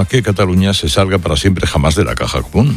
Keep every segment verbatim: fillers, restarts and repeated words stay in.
que Cataluña se salga para siempre jamás de la caja común.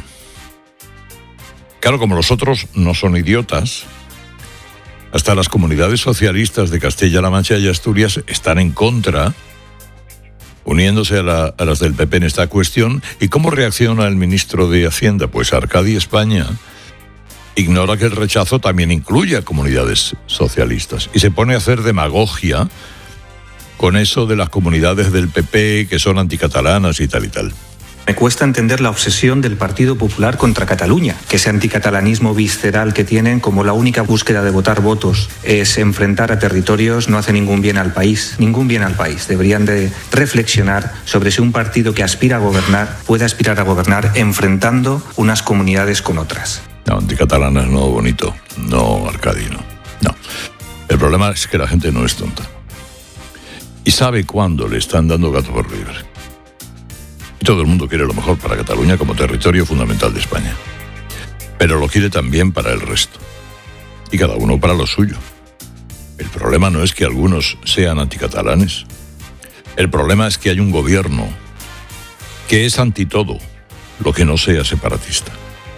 Claro, como los otros no son idiotas, hasta las comunidades socialistas de Castilla-La Mancha y Asturias están en contra, uniéndose a, la, a las del P P en esta cuestión. ¿Y cómo reacciona el ministro de Hacienda? Pues Arcadi España ignora que el rechazo también incluye a comunidades socialistas y se pone a hacer demagogia con eso de las comunidades del P P que son anticatalanas y tal y tal. Me cuesta entender la obsesión del Partido Popular contra Cataluña, que ese anticatalanismo visceral que tienen como la única búsqueda de votar votos es enfrentar a territorios, no hace ningún bien al país, ningún bien al país. Deberían de reflexionar sobre si un partido que aspira a gobernar puede aspirar a gobernar enfrentando unas comunidades con otras. No, anticatalanas no, bonito, no, Arcadi, no. No, el problema es que la gente no es tonta y sabe cuándo le están dando gato por liebre. Y todo el mundo quiere lo mejor para Cataluña como territorio fundamental de España. Pero lo quiere también para el resto. Y cada uno para lo suyo. El problema no es que algunos sean anticatalanes. El problema es que hay un gobierno que es anti todo lo que no sea separatista.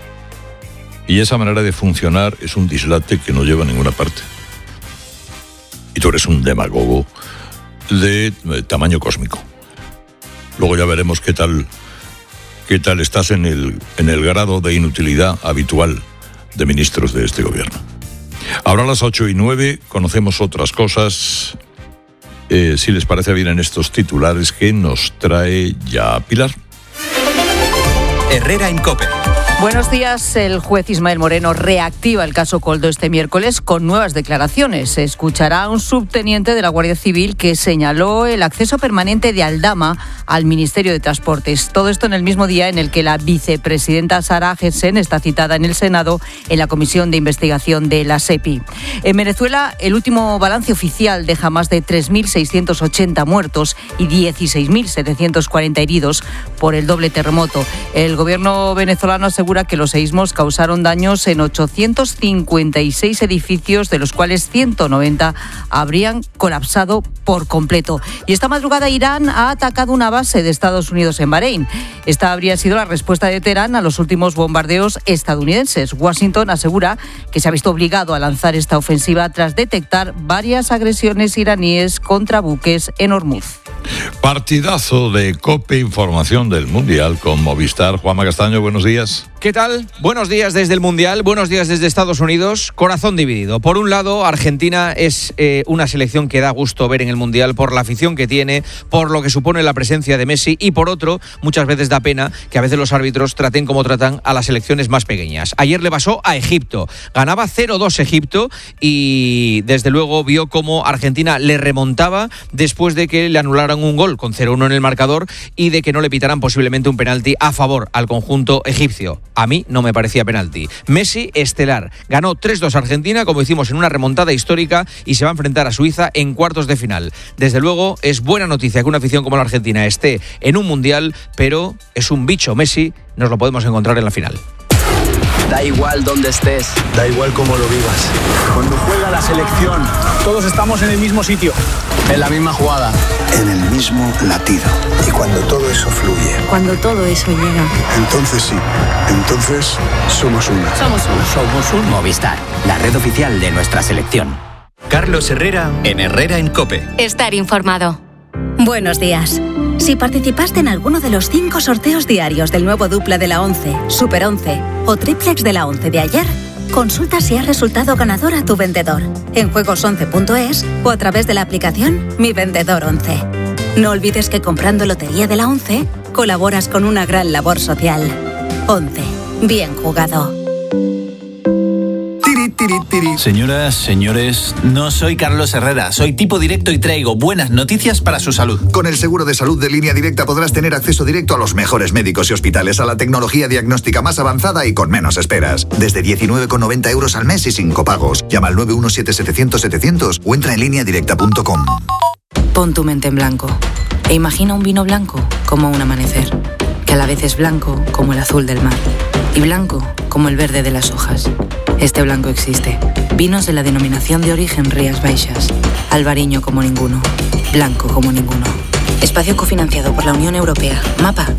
Y esa manera de funcionar es un dislate que no lleva a ninguna parte. Y tú eres un demagogo de tamaño cósmico. Luego ya veremos qué tal, qué tal estás en el, en el grado de inutilidad habitual de ministros de este gobierno. Ahora a las ocho y nueve conocemos otras cosas. Eh, si les parece bien en estos titulares que nos trae ya Pilar. Herrera en COPE. Buenos días. El juez Ismael Moreno reactiva el caso Koldo este miércoles con nuevas declaraciones. Se escuchará a un subteniente de la Guardia Civil que señaló el acceso permanente de Aldama al Ministerio de Transportes. Todo esto en el mismo día en el que la vicepresidenta Sara Agesen está citada en el Senado en la Comisión de Investigación de la SEPI. En Venezuela, el último balance oficial deja más de tres mil seiscientos ochenta muertos y dieciséis mil setecientos cuarenta heridos por el doble terremoto. El gobierno venezolano asegura que los seísmos causaron daños en ochocientos cincuenta y seis edificios, de los cuales ciento noventa habrían colapsado por completo. Y esta madrugada Irán ha atacado una base de Estados Unidos en Bahrein. Esta habría sido la respuesta de Teherán a los últimos bombardeos estadounidenses. Washington asegura que se ha visto obligado a lanzar esta ofensiva tras detectar varias agresiones iraníes contra buques en Hormuz. Partidazo de COPE, información del Mundial con Movistar. Juanma Castaño, buenos días. ¿Qué tal? Buenos días desde el Mundial, buenos días desde Estados Unidos. Corazón dividido. Por un lado, Argentina es eh, una selección que da gusto ver en el Mundial por la afición que tiene, por lo que supone la presencia de Messi, y por otro, muchas veces da pena que a veces los árbitros traten como tratan a las selecciones más pequeñas. Ayer le pasó a Egipto. Ganaba cero dos Egipto y desde luego vio cómo Argentina le remontaba después de que le anularan un gol con cero uno en el marcador y de que no le pitaran posiblemente un penalti a favor al conjunto egipcio. A mí no me parecía penalti. Messi, estelar. Ganó tres dos Argentina, como hicimos en una remontada histórica, y se va a enfrentar a Suiza en cuartos de final. Desde luego, es buena noticia que una afición como la Argentina esté en un Mundial, pero es un bicho Messi, nos lo podemos encontrar en la final. Da igual dónde estés, da igual cómo lo vivas. Cuando juega la selección, todos estamos en el mismo sitio, en la misma jugada, en el mismo latido. Y cuando todo eso fluye, cuando todo eso llega, entonces sí, entonces somos uno. Somos uno. Somos un Movistar, la red oficial de nuestra selección. Carlos Herrera en Herrera en COPE. Estar informado. Buenos días. Si participaste en alguno de los cinco sorteos diarios del nuevo Dupla de la once, Super once o Triplex de la once de ayer, consulta si has resultado ganador a tu vendedor en juegos once punto es o a través de la aplicación Mi Vendedor once. No olvides que comprando Lotería de la once colaboras con una gran labor social. once. Bien jugado. Señoras, señores, no soy Carlos Herrera, soy tipo directo y traigo buenas noticias para su salud. Con el seguro de salud de Línea Directa podrás tener acceso directo a los mejores médicos y hospitales, a la tecnología diagnóstica más avanzada y con menos esperas. Desde diecinueve con noventa euros al mes y sin copagos. Llama al nueve uno siete setecientos setecientos o entra en línea directa punto com. Pon tu mente en blanco e imagina un vino blanco como un amanecer, que a la vez es blanco como el azul del mar y blanco como el verde de las hojas. Este blanco existe. Vinos de la denominación de origen Rías Baixas. Albariño como ninguno. Blanco como ninguno. Espacio cofinanciado por la Unión Europea. Mapa